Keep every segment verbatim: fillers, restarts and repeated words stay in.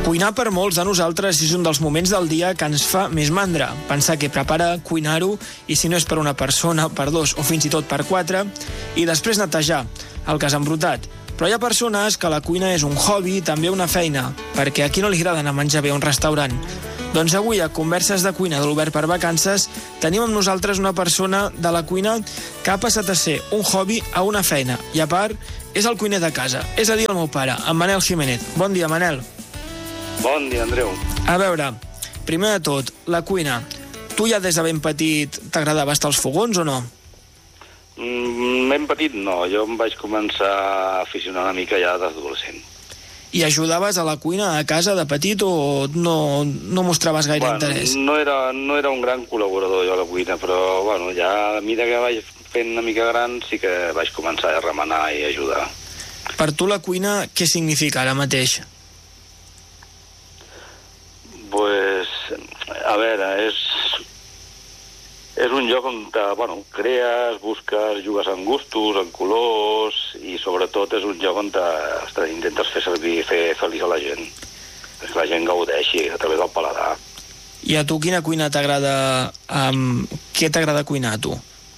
Cuinar per molts de nosaltres és un dels moments del dia que ens fa més mandra. Pensar què prepara, cuinar-ho, i si no és per una persona, per dos o fins i tot per quatre, i després netejar el que has embrutat. Però hi ha persones que la cuina és un hobby i també una feina, perquè a qui no li agrada anar a menjar bé a un restaurant? Doncs avui, a Converses de Cuina de l'Obert per Vacances, tenim amb nosaltres una persona de la cuina que ha passat a ser un hobby a una feina, i a part, és el cuiner de casa, és a dir, el meu pare, en Manel Jiménez. Bon dia, Manel. Bon dia, Andreu. A veure, primer de tot, la cuina. Tu ja des de ben petit t'agradava estar als fogons o no? Mm, ben petit no, jo em vaig començar a aficionar una mica ja d'adolescent. I ajudaves a la cuina a casa de petit o no, no mostraves gaire bueno, interès? No era, no era un gran col·laborador jo a la cuina, però bueno, ja a mesura que vaig fent una mica gran sí que vaig començar a remenar i ajudar. Per tu la cuina què significa ara mateix? Pues, a veure, és, és un lloc on te, bueno, crees, busques, jugues amb gustos, amb colors, i sobretot és un lloc on te, te intentes fer servir, fer feliç a la gent. Que la gent gaudeixi a través del paladar. I a tu quina cuina t'agrada? Um, què t'agrada cuinar a tu?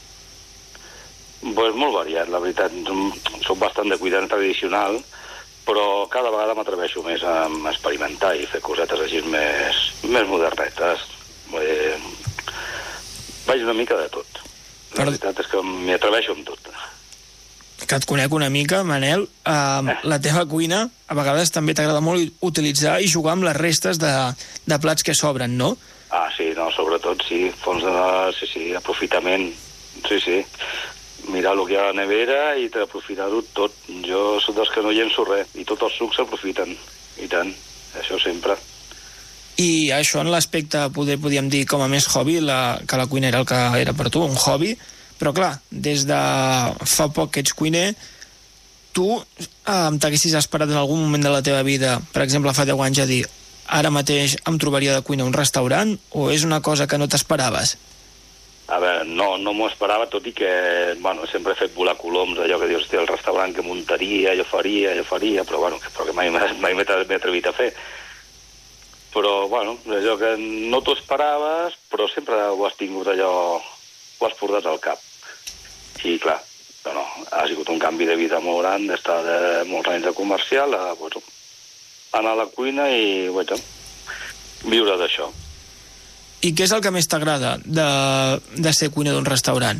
Pues molt variat, la veritat. Soc bastant de cuina tradicional, però cada vegada m'atreveixo més a experimentar i fer cosetes així més, més modernetes. Eh, vaig una mica de tot. La Per... veritat és que m'hi atreveixo amb tot. Que et conec una mica, Manel. Uh, eh. La teva cuina a vegades també t'agrada molt utilitzar i jugar amb les restes de, de plats que sobren, no? Ah, sí, no, sobretot sí, fons de... Sí, sí, aprofitament. Sí, sí. Mirar el que hi ha a la nevera i aprofitar-ho tot. Jo soc dels que no llenço res, i tots els sucs s'aprofiten. I tant, això sempre. I això en l'aspecte, poder, podríem dir, com a més hobby, la, que la cuina era el que era per tu, un hobby, però clar, des de fa poc que ets cuiner, tu eh, t'haguessis esperat en algun moment de la teva vida, per exemple, fa deu anys, a dir, ara mateix em trobaria de cuina a un restaurant, o és una cosa que no t'esperaves? A veure, no, no m'ho esperava, tot i que, bueno, sempre he fet volar coloms, allò que dius, el restaurant que muntaria, jo faria, jo faria, però, bueno, però que mai, mai m'he atrevit a fer. Però, bueno, és allò que no t'ho esperaves, però sempre ho has tingut allò, ho has portat al cap. I, clar, no, ha sigut un canvi de vida molt gran, d'estar de molts anys de comercial a, bueno, anar a la cuina i, bueno, viure d'això. I què és el que més t'agrada de, de ser cuiner d'un restaurant?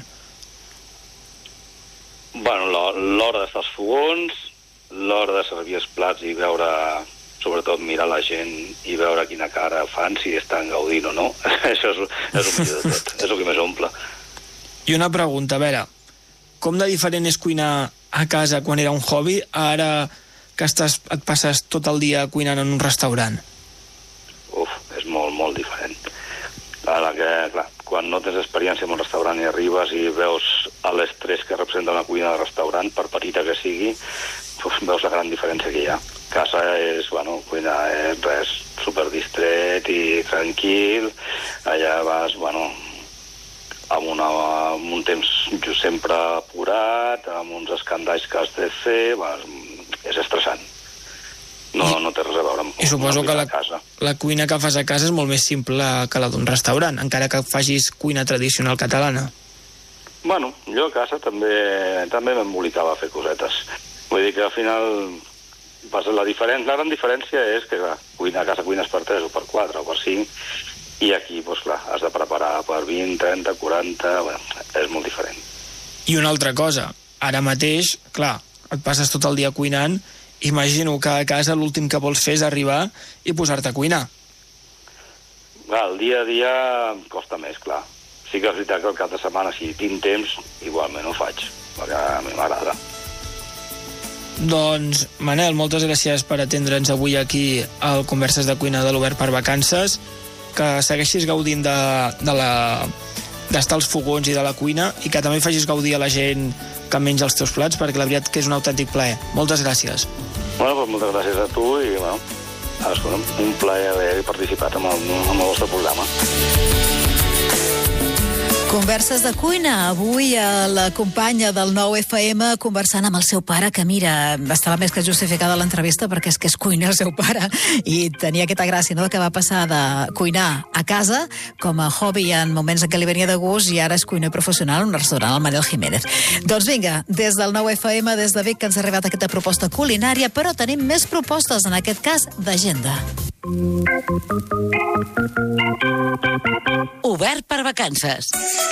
Bueno, l'hora d'estar als fogons, l'hora de servir els plats i veure, sobretot mirar la gent i veure quina cara fan, si estan gaudint o no. Això és, és el millor de tot, és el que més omple. I una pregunta, a veure, com de diferent és cuinar a casa quan era un hobby, ara que estàs, et passes tot el dia cuinant en un restaurant? Uf, és molt, molt diferent. Ara que, clar, quan no tens experiència en un restaurant i arribes i veus l'estrès que representa una cuina de restaurant, per petita que sigui, uf, veus la gran diferència que hi ha. Casa és, bueno, cuina és res, superdistret i tranquil, allà vas, bueno, amb, una, amb un temps sempre apurat, amb uns escandalls que has de fer, bueno, és estressant. No, no té res a veure amb I suposo que la, casa. la cuina que fas a casa és molt més simple que la d'un restaurant, encara que facis cuina tradicional catalana. Bueno, jo a casa també també m'embolicava a fer cosetes. Vull dir que al final la, diferència, la gran diferència és que clar, cuina a casa cuines per tres o per quatre o per cinc, i aquí, doncs clar, has de preparar per vint, trenta, quaranta, bueno, és molt diferent. I una altra cosa, ara mateix, clar, et passes tot el dia cuinant, imagino que a casa l'últim que vols fer és arribar i posar-te a cuinar. Clar, el dia a dia costa més, clar. Sí que és veritat que al cap de setmana, si tinc temps, igualment ho faig, perquè a mi m'agrada. Doncs, Manel, moltes gràcies per atendre'ns avui aquí al Converses de Cuina de l'Obert per Vacances, que segueixis gaudint de, de la, d'estar als fogons i de la cuina, i que també facis gaudir a la gent que menja els teus plats, perquè la veritat que és un autèntic plaer. Moltes gràcies. Bueno, doncs moltes gràcies a tu i, bueno, un plaer haver participat en el, en el vostre programa. Converses de cuina. Avui a la companya del nou F M conversant amb el seu pare, que mira, estava més que justificada l'entrevista perquè és que és cuiner el seu pare i tenia aquesta gràcia, no?, que va passar de cuinar a casa com a hobby en moments en què li venia de gust i ara és cuiner professional en un restaurant, el Manel Jiménez. Doncs vinga, des del nou F M, des de Vic, que ens ha arribat aquesta proposta culinària, però tenim més propostes, en aquest cas d'agenda. Obert per vacances.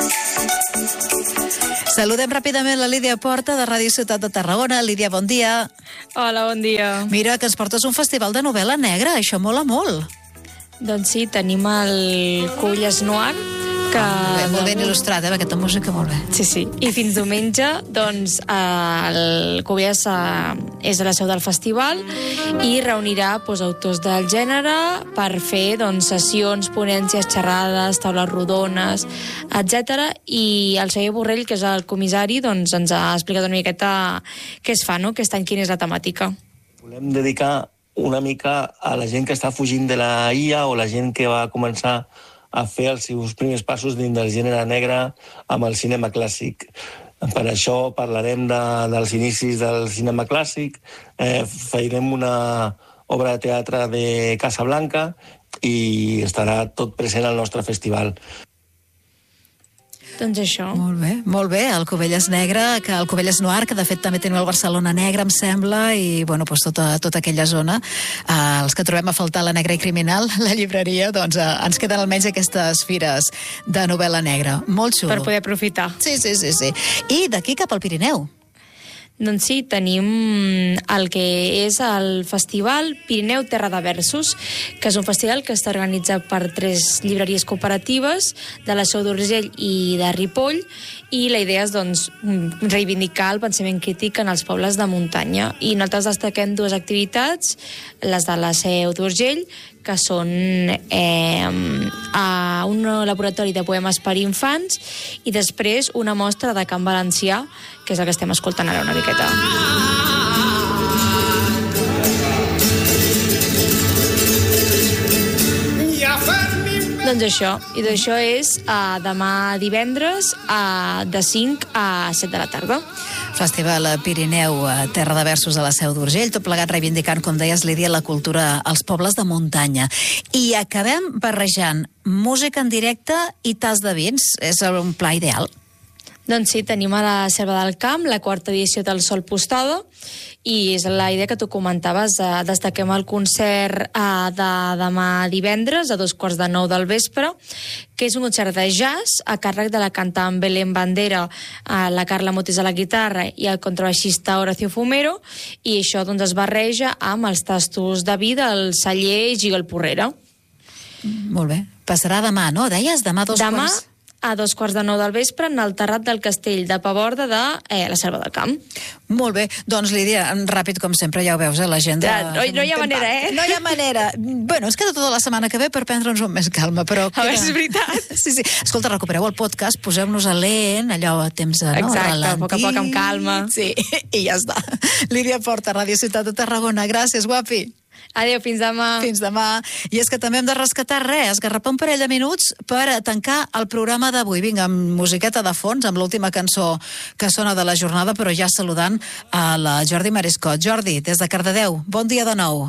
Saludem ràpidament la Lídia Porta, de Ràdio Ciutat de Tarragona. Lídia, bon dia. Hola, bon dia. Mira, que ens portes un festival de novel·la negra, això mola molt. Doncs sí, tenim el Cubelles Noir, que... Ah, bé, molt ben il·lustrat, eh, aquesta música, molt bé. Sí, sí. I fins diumenge, doncs, el Cubelles és a la seu del festival i reunirà doncs, autors del gènere per fer doncs, sessions, ponències, xerrades, taules rodones, etcètera. I el Xavier Borrell, que és el comissari, doncs, ens ha explicat una miqueta què es fa, no?, aquest any, quina és la temàtica. Volem dedicar una mica a la gent que està fugint de la I A o la gent que va començar a fer els seus primers passos dins del gènere negre amb el cinema clàssic. Per això parlarem de, dels inicis del cinema clàssic, eh, farem una obra de teatre de Casablanca i estarà tot present al nostre festival. Doncs això. Molt bé, molt bé. El Cubelles Negre, que el Cubelles Noir, que de fet també tenim el Barcelona Negra, em sembla, i bueno, doncs tota, tota aquella zona. Eh, els que trobem a faltar la Negra i Criminal, la llibreria, doncs eh, ens queden almenys aquestes fires de novel·la negra. Molt xulo. Per poder aprofitar. Sí, sí, sí, sí. I d'aquí cap al Pirineu. Doncs sí, tenim el que és el festival Pirineu Terra de Versos, que és un festival que està organitzat per tres llibreries cooperatives de la Seu d'Urgell i de Ripoll, i la idea és doncs, reivindicar el pensament crític en els pobles de muntanya. I nosaltres destaquem dues activitats, les de la Seu d'Urgell, que són eh, a un laboratori de poemes per infants, i després una mostra de cant valencià, que és el que estem escoltant ara una miqueta. Doncs això, i d'això és uh, demà divendres uh, de cinc a set de la tarda. Festival Pirineu, Terra de Versos a la Seu d'Urgell, tot plegat reivindicant, com deies, Lídia, la cultura als pobles de muntanya. I acabem barrejant música en directe i tas de vins. És un pla ideal. Doncs sí, tenim a la Selva del Camp la quarta edició del Sol Postada, i és la idea que tu comentaves. Eh, destaquem el concert eh, de demà divendres a dos quarts de nou del vespre, que és un concert de jazz a càrrec de la cantant Belén Bandera, eh, la Carla Motis a la guitarra i el contrabaixista Horacio Fumero, i això doncs, es barreja amb els tastos de vi del celler Gigel Porrera. Molt bé. Passarà demà, no? Deies demà dos demà, quarts... a dos quarts de nou del vespre, en el terrat del castell de Paborda de eh, la Selva del Camp. Molt bé. Doncs, Lídia, ràpid com sempre, ja ho veus, eh, l'agenda... Ja, no, no hi ha manera, eh? No hi ha manera. Bueno, ens queda tota la setmana que ve per prendre'ns un més calma, però... A veure, és veritat. Sí, sí. Escolta, recupereu el podcast, poseu-nos a lent, allò a temps de... No, exacte, ralentir. a poc a poc, amb calma. Sí, i ja està. Lídia Porta, Ràdio Ciutat de Tarragona. Gràcies, guapi. Adéu, fins demà. Fins demà. I és que també hem de rescatar res, esgarrapar un parell de minuts per tancar el programa d'avui. Vinga, amb musiqueta de fons, amb l'última cançó que sona de la jornada, però ja saludant a la Jordi Mariscot. Jordi, des de Cardedeu, bon dia de nou.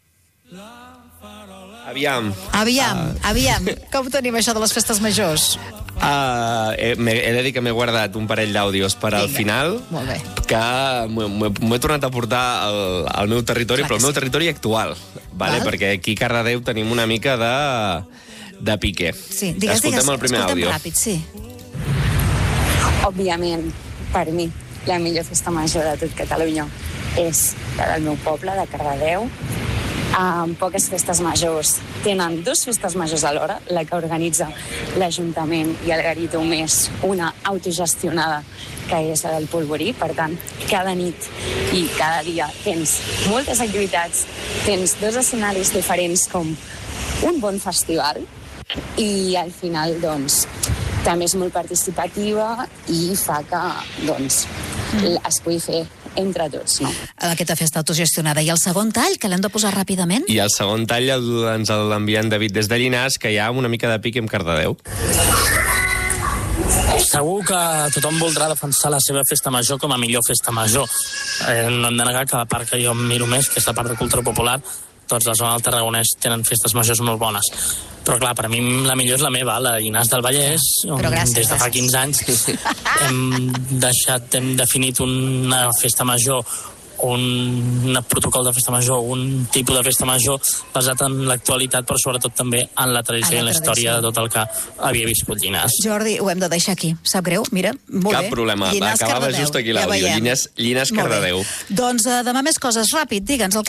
Aviam. Aviam, uh... aviam. Com tenim això de les festes majors? Uh, he, he de dir que m'he guardat un parell d'àudios per al final, molt bé, que m'ho he tornat a portar al, al meu territori, clar, però al meu sí. territori actual, vale? Val? Perquè aquí a Cardedeu tenim una mica de, de pique. Sí, digues, escoltem digues, el primer escoltem àudio. Ràpid, sí. Òbviament, per mi, la millor festa major de tot Catalunya és la del meu poble, de Cardedeu. Amb poques festes majors. Tenen dues festes majors alhora, la que organitza l'Ajuntament i el Garito, més una autogestionada, que és la del Polvorí. Per tant, cada nit i cada dia tens moltes activitats, tens dos escenaris diferents com un bon festival, i al final, doncs, també és molt participativa i fa que, doncs, es pugui fer entre tots, no? Aquesta festa autogestionada. I el segon tall, que l'hem de posar ràpidament? I el segon tall el, ens l'envia en David des de Llinars, que hi ha una mica de pic amb Cardedeu. Segur que tothom voldrà defensar la seva festa major com a millor festa major. Eh, no hem de negar que la part que jo miro més, que és la part de cultura popular, tots la zona del Tarragonès tenen festes majors molt bones. Però clar, per mi la millor és la meva, la Llinars del Vallès, on gràcies, des de fa quinze anys hem deixat, hem definit una festa major, un protocol de festa major, un tipus de festa major basat en l'actualitat, però sobretot també en la tradició i en la història de tot el que havia viscut Llinars. Jordi, ho hem de deixar aquí. Sap greu? Mira, molt Cap bé. problema. Llinars, Acabava Cardedeu. just aquí l'àudio. Ja Llinars, Llinars Molt bé. Cardedeu. Doncs uh, demà més coses. Ràpid, digue'ns el